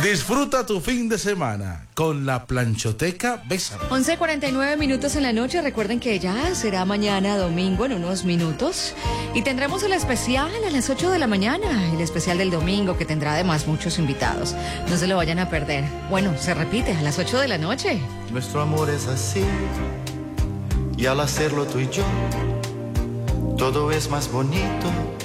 Disfruta tu fin de semana con la Planchoteca Bésame. 11:49 minutos en la noche. Recuerden que ya será mañana domingo en unos minutos. Y tendremos el especial a las 8 de la mañana. El especial del domingo que tendrá además muchos invitados. No se lo vayan a perder. Bueno, se repite a las 8 de la noche. Nuestro amor es así. Y al hacerlo tú y yo, todo es más bonito.